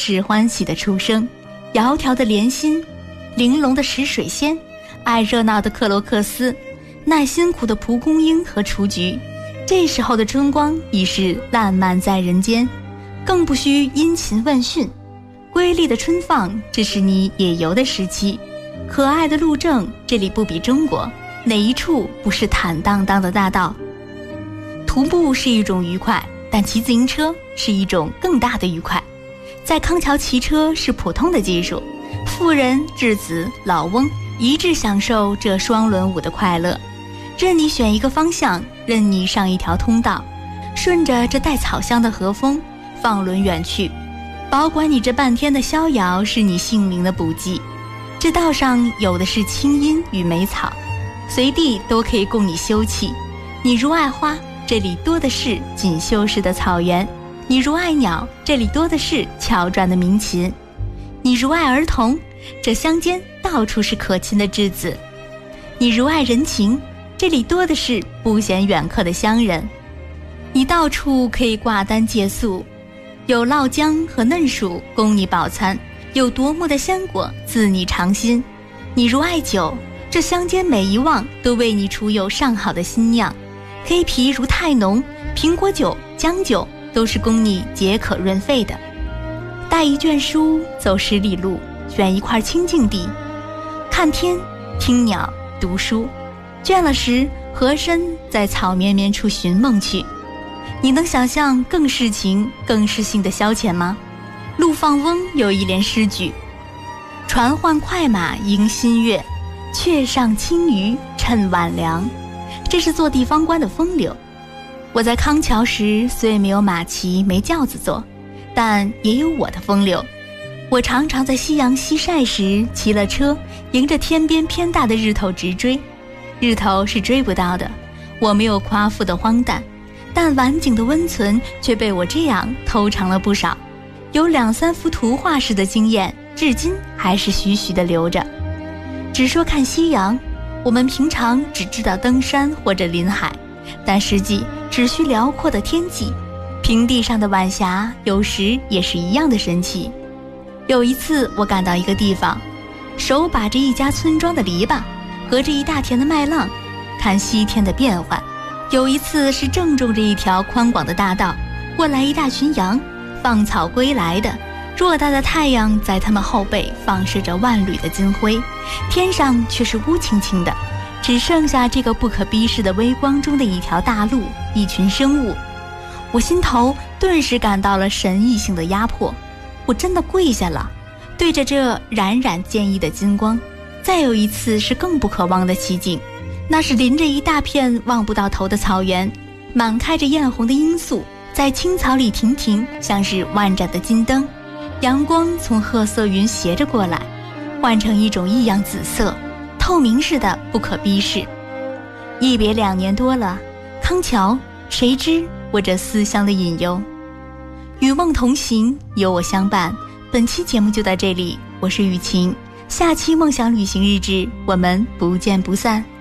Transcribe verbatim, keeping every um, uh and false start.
是欢喜的出生，窈窕的莲心，玲珑的石水仙，爱热闹的克罗克斯，耐辛苦的蒲公英和雏菊。这时候的春光已是烂漫在人间，更不需殷勤问讯。瑰丽的春放，这是你野游的时期。可爱的路政，这里不比中国，哪一处不是坦荡荡的大道？徒步是一种愉快，但骑自行车是一种更大的愉快。在康桥骑车是普通的技术，妇人、稚子、老翁一致享受这双轮舞的快乐。任你选一个方向，任你上一条通道，顺着这带草香的和风，放轮远去。保管你这半天的逍遥，是你性命的补给。这道上有的是青荫与梅草，随地都可以供你休憩。你如爱花，这里多的是锦绣式的草原；你如爱鸟，这里多的是巧转的鸣琴；你如爱儿童，这乡间到处是可亲的稚子；你如爱人情，这里多的是不嫌远客的乡人。你到处可以挂单借宿，有烙姜和嫩薯供你饱餐，有夺目的鲜果自你尝心。你如爱酒，这乡间每一望都为你储有上好的新酿。黑皮如太浓，苹果酒、姜酒都是供你解渴润肺的。带一卷书，走十里路，选一块清净地，看天，听鸟，读书。倦了时，和珅在草绵绵处寻梦去。你能想象更世情、更诗性的消遣吗？陆放翁有一联诗句：船换快马迎新月，雀上青鱼趁晚凉。这是做地方官的风流。我在康桥时虽没有马骑，没轿子坐，但也有我的风流。我常常在夕阳西晒时骑了车，迎着天边偏大的日头直追。日头是追不到的，我没有夸父的荒诞，但晚景的温存却被我这样偷尝了不少。有两三幅图画式的经验，至今还是徐徐地留着。只说看夕阳，我们平常只知道登山或者临海，但实际只需辽阔的天际。平地上的晚霞有时也是一样的神奇。有一次我赶到一个地方，手把着一家村庄的篱笆，隔着一大田的麦浪，看西天的变幻。有一次是正中着一条宽广的大道，过来一大群羊，放草归来的，偌大的太阳在他们后背放射着万缕的金辉，天上却是乌青青的，只剩下这个不可逼视的微光中的一条大路，一群生物。我心头顿时感到了神异性的压迫，我真的跪下了，对着这冉冉坚毅的金光。再有一次是更不可忘的奇景，那是临着一大片望不到头的草原，满开着艳红的罂粟，在青草里亭亭，像是万盏的金灯。阳光从褐色云斜着过来，换成一种异样紫色，透明似的不可逼视。一别两年多了，康桥，谁知我这思乡的隐忧。与梦同行，有我相伴。本期节目就到这里，我是雨晴，下期梦想旅行日志，我们不见不散。